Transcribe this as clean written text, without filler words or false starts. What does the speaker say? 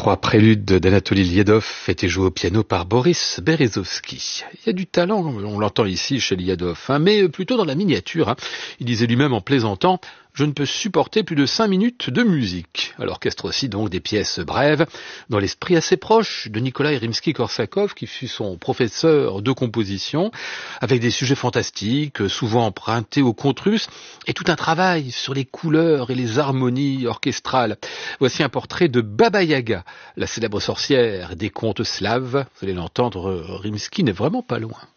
Trois préludes d'Anatoly Liadov étaient joués au piano par Boris Berezovsky. Il y a du talent, on l'entend ici chez Liadov, mais plutôt dans la miniature. Il disait lui-même en plaisantant « Je ne peux supporter plus de 5 minutes de musique ». À l'orchestre aussi donc des pièces brèves, dans l'esprit assez proche de Nikolai Rimsky-Korsakov, qui fut son professeur de composition, avec des sujets fantastiques, souvent empruntés au conte russe, et tout un travail sur les couleurs et les harmonies orchestrales. Voici un portrait de Baba Yaga, la célèbre sorcière des contes slaves. Vous allez l'entendre, Rimsky n'est vraiment pas loin.